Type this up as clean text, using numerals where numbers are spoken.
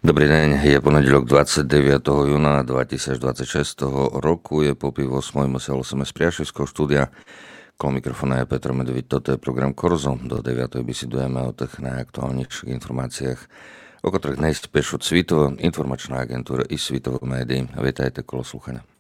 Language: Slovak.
Dobrý deň, je ponedілок 29. júna 2026 roku, je po pivo 8. muselo sme z Priaševského štúdia. Kolo mikrofóna je Petr Medvíd, toto je program Korzo. Do 9. besedujeme o tých najaktuálnejších informáciách, o ktorých najspiešu Svitovo informačná agentúra i Svitovo médií. Vítajte, kolo slúchania.